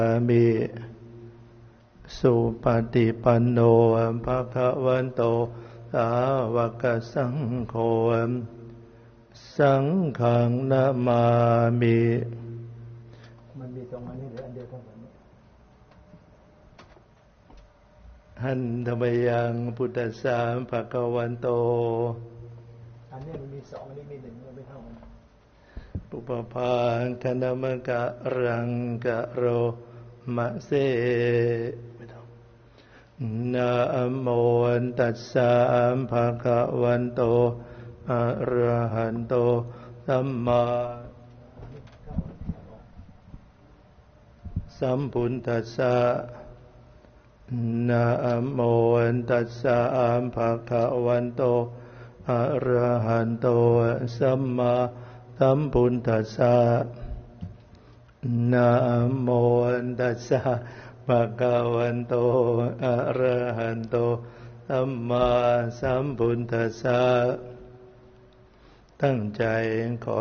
มิสุปฏิปันโนภะคะวันโตสาวกสังโฆสังฆังนะมามิมันมีตรงนี้หรืออันเดียวกันหันธรรมยังพุทธัสสะภะคะวันโตอันนี้มันมีสองอันนี้มีหนึ่งมันไม่เท่ากันปุปภาคณมกะรังกะโรมะเสนะโมตัสสะภะคะวันโตอะระหันโตสัมมาสัมพุทธัสสะนะโมตัสสะภะคะวันโตอะระหันโตสัมมาสัมพุทธัสสะนะโมตัสสะภะคะวันโตอะระหันโตสัมมาสัมพุทธัสสะตั้งใจขอ